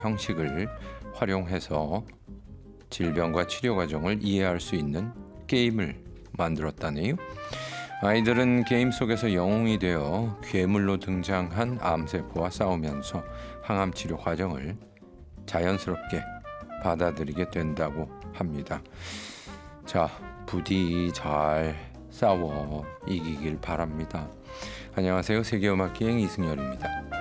형식을 활용해서 질병과 치료 과정을 이해할 수 있는 게임을 만들었다네요. 아이들은 게임 속에서 영웅이 되어 괴물로 등장한 암세포와 싸우면서 항암 치료 과정을 자연스럽게 받아들이게 된다고 합니다. 자, 부디 잘 싸워 이기길 바랍니다. 안녕하세요. 세계음악기행 이승열입니다.